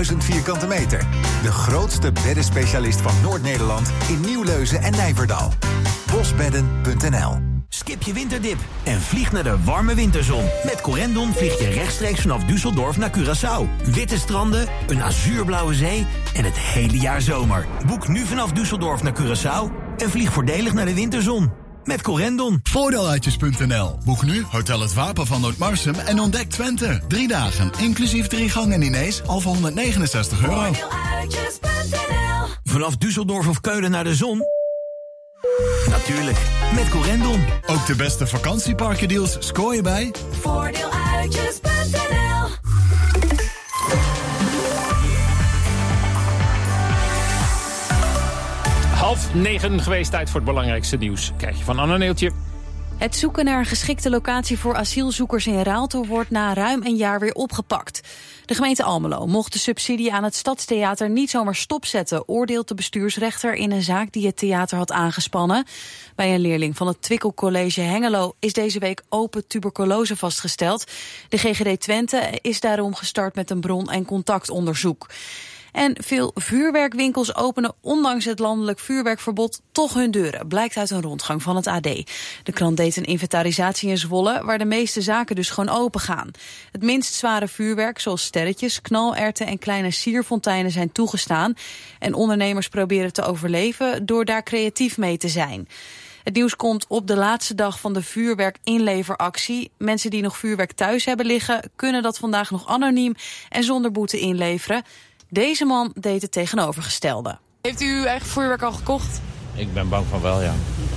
1000 vierkante meter. De grootste beddenspecialist van Noord-Nederland in Nieuwleuzen en Nijverdal. Bosbedden.nl. Skip je winterdip en vlieg naar de warme winterzon. Met Corendon vlieg je rechtstreeks vanaf Düsseldorf naar Curaçao. Witte stranden, een azuurblauwe zee en het hele jaar zomer. Boek nu vanaf Düsseldorf naar Curaçao en vlieg voordelig naar de winterzon. Met Corendon. Voordeeluitjes.nl. Boek nu Hotel Het Wapen van Noordmarsum en ontdek Twente. 3 dagen, inclusief 3 gangen diners, al voor €169. Voordeeluitjes.nl. Vanaf Düsseldorf of Keulen naar de zon? Natuurlijk, met Corendon. Ook de beste vakantieparkendeals scoor je bij Voordeeluitjes.nl. 8:30 geweest, tijd voor het belangrijkste nieuws. Krijg je van Anne Neeltje. Het zoeken naar een geschikte locatie voor asielzoekers in Raalte wordt na ruim een jaar weer opgepakt. De gemeente Almelo mocht de subsidie aan het Stadstheater niet zomaar stopzetten, oordeelt de bestuursrechter in een zaak die het theater had aangespannen. Bij een leerling van het Twickel College Hengelo is deze week open tuberculose vastgesteld. De GGD Twente is daarom gestart met een bron- en contactonderzoek. En veel vuurwerkwinkels openen ondanks het landelijk vuurwerkverbod toch hun deuren, blijkt uit een rondgang van het AD. De krant deed een inventarisatie in Zwolle, waar de meeste zaken dus gewoon open gaan. Het minst zware vuurwerk, zoals sterretjes, knalerwten en kleine sierfonteinen, zijn toegestaan. En ondernemers proberen te overleven door daar creatief mee te zijn. Het nieuws komt op de laatste dag van de vuurwerkinleveractie. Mensen die nog vuurwerk thuis hebben liggen, kunnen dat vandaag nog anoniem en zonder boete inleveren. Deze man deed het tegenovergestelde. Heeft u uw eigen vuurwerk al gekocht? Ik ben bang van wel, ja.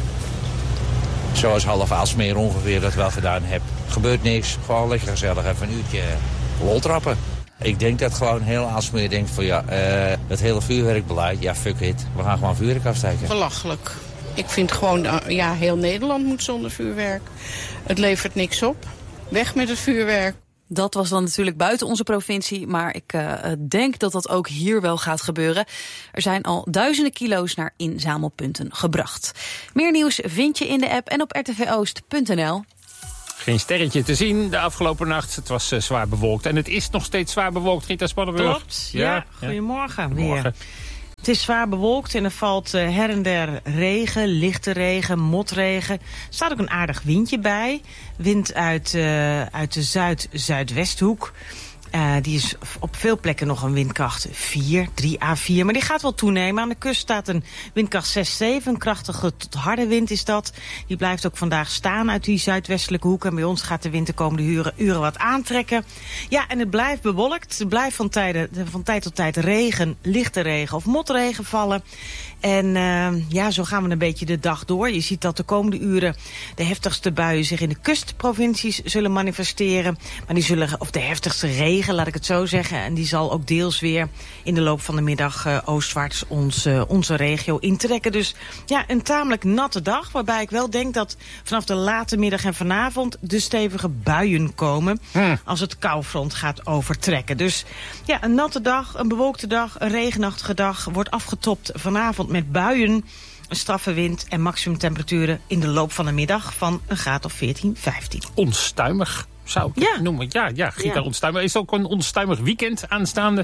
Zoals half Aalsmeer ongeveer dat wel gedaan heb. Gebeurt niks, gewoon lekker gezellig even een uurtje lol trappen. Ik denk dat gewoon heel Aalsmeer denkt van ja, het hele vuurwerkbeleid, ja fuck it. We gaan gewoon vuurwerk afsteken. Belachelijk. Ik vind gewoon, ja, heel Nederland moet zonder vuurwerk. Het levert niks op. Weg met het vuurwerk. Dat was dan natuurlijk buiten onze provincie, maar ik denk dat dat ook hier wel gaat gebeuren. Er zijn al duizenden kilo's naar inzamelpunten gebracht. Meer nieuws vind je in de app en op rtvoost.nl. Geen sterretje te zien de afgelopen nacht. Het was zwaar bewolkt en het is nog steeds zwaar bewolkt. Rita Spannenburg. Klopt, ja. Goedemorgen weer. Het is zwaar bewolkt en er valt her en der regen, lichte regen, motregen. Er staat ook een aardig windje bij. Wind uit de zuid-zuidwesthoek. Die is op veel plekken nog een windkracht 4, 3à4. Maar die gaat wel toenemen. Aan de kust staat een windkracht 6, 7. Een krachtige tot harde wind is dat. Die blijft ook vandaag staan uit die zuidwestelijke hoek. En bij ons gaat de wind de komende uren wat aantrekken. Ja, en het blijft bewolkt. Er blijft van tijd tot tijd regen, lichte regen of motregen vallen. En ja, zo gaan we een beetje de dag door. Je ziet dat de komende uren de heftigste buien zich in de kustprovincies zullen manifesteren. Maar die zullen, of de heftigste regen, laat ik het zo zeggen. En die zal ook deels weer in de loop van de middag oostwaarts onze regio intrekken. Dus ja, een tamelijk natte dag. Waarbij ik wel denk dat vanaf de late middag en vanavond de stevige buien komen. Als het koufront gaat overtrekken. Dus ja, een natte dag, een bewolkte dag, een regenachtige dag wordt afgetopt vanavond met buien, een straffe wind en maximumtemperaturen in de loop van de middag van een graad of 14, 15. Onstuimig zou ik het noemen. Ja, Gita, onstuimig. Is het ook een onstuimig weekend aanstaande?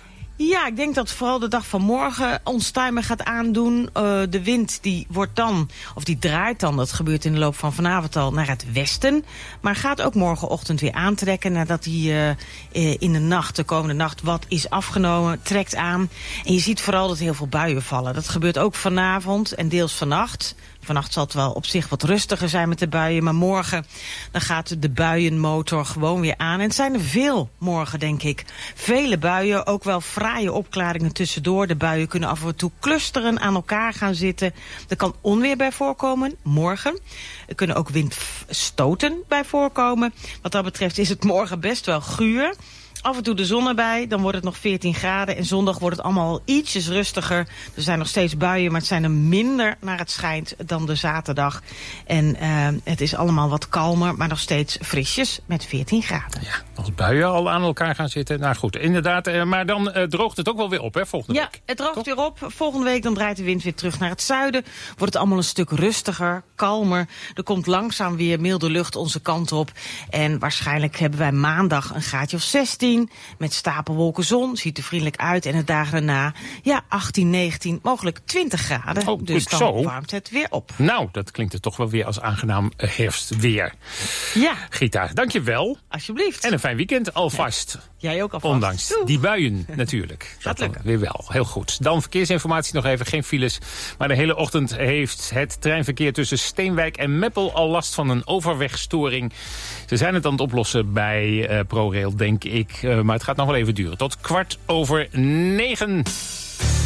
Ja, ik denk dat vooral de dag van morgen onstuimig gaat aandoen. De wind die wordt dan, of die draait dan, dat gebeurt in de loop van vanavond al, naar het westen. Maar gaat ook morgenochtend weer aantrekken nadat hij in de nacht, de komende nacht, wat is afgenomen, trekt aan. En je ziet vooral dat heel veel buien vallen. Dat gebeurt ook vanavond en deels vannacht. Vannacht zal het wel op zich wat rustiger zijn met de buien. Maar morgen dan gaat de buienmotor gewoon weer aan. En het zijn er veel morgen, denk ik. Vele buien, ook wel fraaie opklaringen tussendoor. De buien kunnen af en toe clusteren, aan elkaar gaan zitten. Er kan onweer bij voorkomen, morgen. Er kunnen ook windstoten bij voorkomen. Wat dat betreft is het morgen best wel guur. Af en toe de zon erbij, dan wordt het nog 14 graden. En zondag wordt het allemaal ietsjes rustiger. Er zijn nog steeds buien, maar het zijn er minder naar het schijnt dan de zaterdag. En het is allemaal wat kalmer, maar nog steeds frisjes met 14 graden. Ja, als buien al aan elkaar gaan zitten. Nou goed, inderdaad. Maar dan droogt het ook wel weer op, hè, volgende week. Ja, het droogt weer op. Volgende week dan draait de wind weer terug naar het zuiden. Wordt het allemaal een stuk rustiger, kalmer. Er komt langzaam weer milde lucht onze kant op. En waarschijnlijk hebben wij maandag een graadje of 16. 13. Met stapelwolken zon, ziet er vriendelijk uit. En de dagen daarna, 18, 19, mogelijk 20 graden. Oh, dus dan zo warmt het weer op. Nou, dat klinkt er toch wel weer als aangenaam herfstweer. Ja. Gita, dankjewel. Alsjeblieft. En een fijn weekend alvast. Jij ook alvast. Ondanks die buien natuurlijk. Gaat dat lukken. weer wel. Heel goed. Dan verkeersinformatie nog even. Geen files. Maar de hele ochtend heeft het treinverkeer tussen Steenwijk en Meppel al last van een overwegstoring. Ze zijn het aan het oplossen bij ProRail, denk ik. Maar het gaat nog wel even duren. Tot 9:15.